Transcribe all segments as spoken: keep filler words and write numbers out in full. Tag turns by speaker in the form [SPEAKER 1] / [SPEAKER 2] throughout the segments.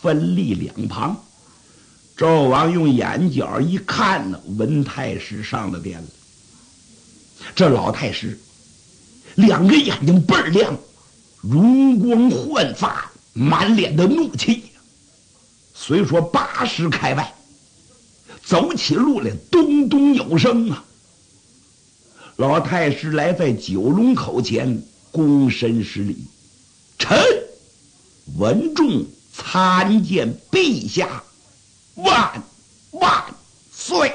[SPEAKER 1] 分立两旁。纣王用眼角一看呢，文太师上了殿了。这老太师两个眼睛倍儿亮，容光焕发，满脸的怒气。虽说八十开外，走起路来咚咚有声啊。老太师来在九龙口前躬身施礼：“臣闻众参见陛下，万万岁！”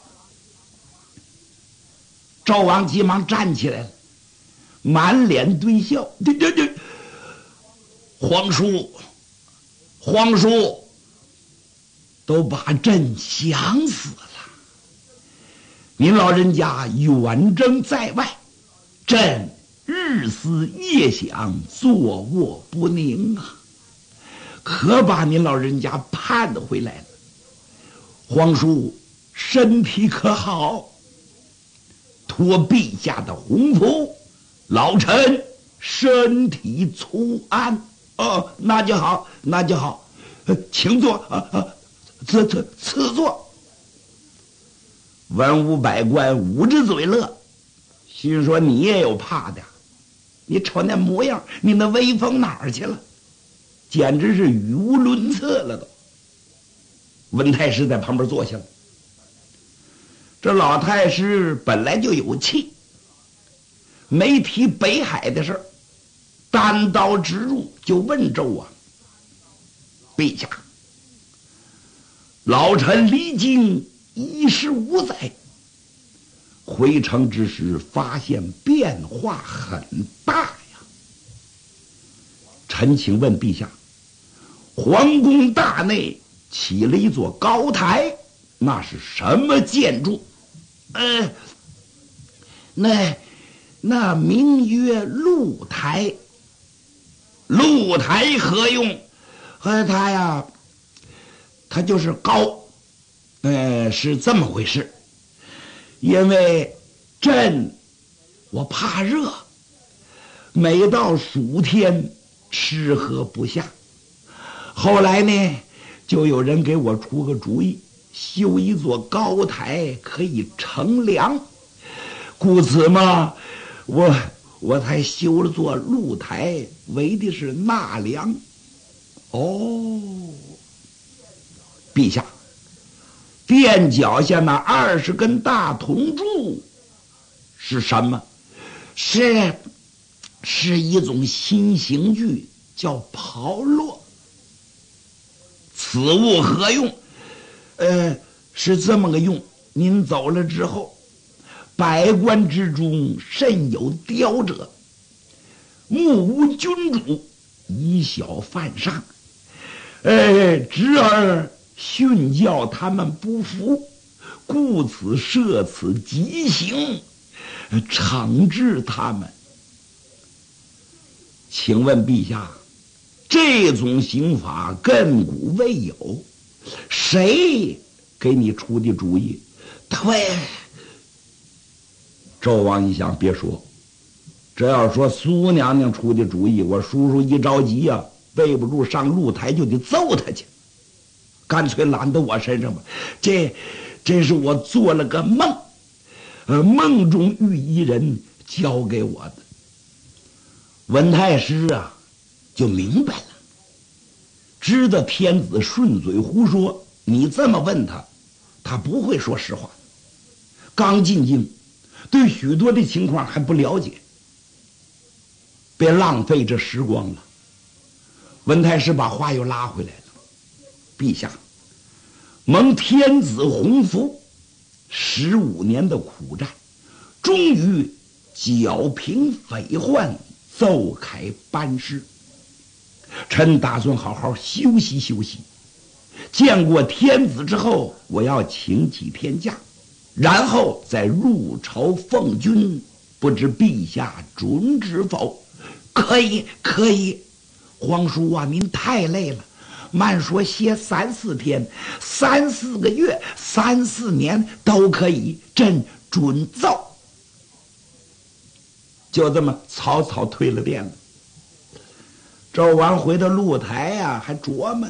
[SPEAKER 1] 纣王急忙站起来了，满脸堆笑：“这这这，皇叔，皇叔，都把朕想死了。您老人家远征在外，朕日思夜想，坐卧不宁啊，可把您老人家盼回来了。皇叔身体可好？托陛下的洪福，老臣身体粗安。哦，那就好，那就好，呃、请坐啊啊，此此此坐。”文武百官捂着嘴乐，心说：“你也有怕的，你瞅那模样，你那威风哪儿去了？简直是语无伦次了都。”文太师在旁边坐下了。这老太师本来就有气，没提北海的事儿，单刀直入就问纣王：“陛下，老臣离京一十五载，回城之时发现变化很大呀。臣请问陛下，皇宫大内起了一座高台，那是什么建筑？”“呃，那那名曰露台。”“露台何用？”“和它呀，它就是高。呃，是这么回事。因为朕我怕热，每到暑天吃喝不下。后来呢，就有人给我出个主意，修一座高台可以乘凉，故此嘛，我我才修了座露台，为的是纳凉。”“哦，陛下，殿脚下那二十根大铜柱是什么？”“是是一种新刑具，叫炮烙。”“此物何用？”“呃，是这么个用。您走了之后，百官之中甚有雕者，目无君主，以小犯上，呃，侄儿训教他们不服，故此设此极刑，惩治他们。请问陛下，这种刑法亘古未有，谁给你出的主意？”“对。”纣王一想，别说，这要说苏娘娘出的主意，我叔叔一着急呀、啊，背不住上露台就得揍他去，干脆揽到我身上吧。这这是我做了个梦，呃，梦中遇一人教给我的。文太师啊就明白了，知道天子顺嘴胡说，你这么问他，他不会说实话。刚进京，对许多的情况还不了解，别浪费这时光了。文太师把话又拉回来了：“陛下，蒙天子洪福，十五年的苦战，终于剿平匪患，奏开班师。臣打算好好休息休息，见过天子之后，我要请几天假，然后再入朝奉军，不知陛下准知否？”“可以，可以。皇叔啊，您太累了，慢说歇三四天、三四个月、三四年都可以，朕准奏。”就这么草草退了殿了。纣王回到露台啊，还琢磨